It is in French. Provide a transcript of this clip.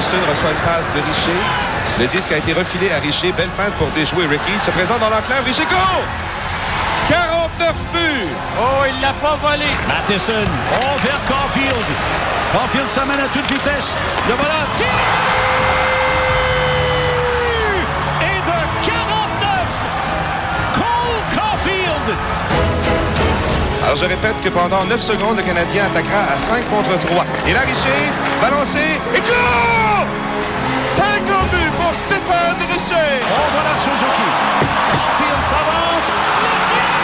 Carson reçoit une passe de Richer. Le disque a été refilé à Richer. Belle feinte pour déjouer Ricky. Il se présente dans l'enclave. Richer court! 49 buts! Oh, il l'a pas volé! Matheson, vers Caulfield. Caulfield s'amène à toute vitesse. Le voilà, tire! Et de 49! Cole Caulfield! Alors, je répète que pendant 9 secondes, le Canadien attaquera à 5 contre 3. Et là, Richer, balancé, et go! 50 buts pour Stéphane Richer! On voit la Suzuki. Caulfield s'avance. Le tir!